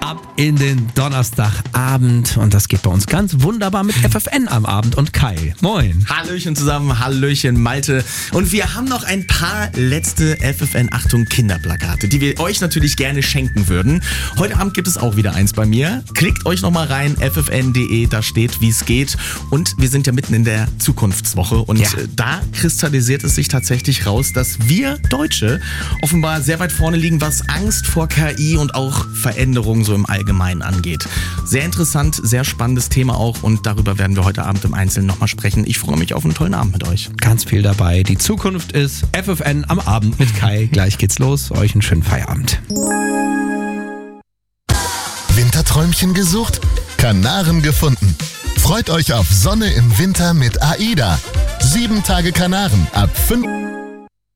ab in den Donnerstagabend und das geht bei uns ganz wunderbar mit FFN am Abend und Kai. Moin. Hallöchen zusammen, Hallöchen Malte. Und wir haben noch ein paar letzte FFN Achtung Kinderplakate, die wir euch natürlich gerne schenken würden. Heute Abend gibt es auch wieder eins bei mir. Klickt euch nochmal rein, ffn.de, da steht, wie es geht. Und wir sind ja mitten in der Zukunftswoche und da kristallisiert es sich tatsächlich raus, dass wir Deutsche offenbar sehr weit vorne liegen, was Angst vor KI und auch Veränderungen so im Allgemeinen angeht. Sehr interessant, sehr spannendes Thema auch und darüber werden wir heute Abend im Einzelnen nochmal sprechen. Ich freue mich auf einen tollen Abend mit euch. Ganz viel dabei. Die Zukunft ist FFN am Abend mit Kai. Gleich geht's los. Euch einen schönen Feierabend. Winterträumchen gesucht? Kanaren gefunden. Freut euch auf Sonne im Winter mit AIDA. 7 Tage Kanaren ab 5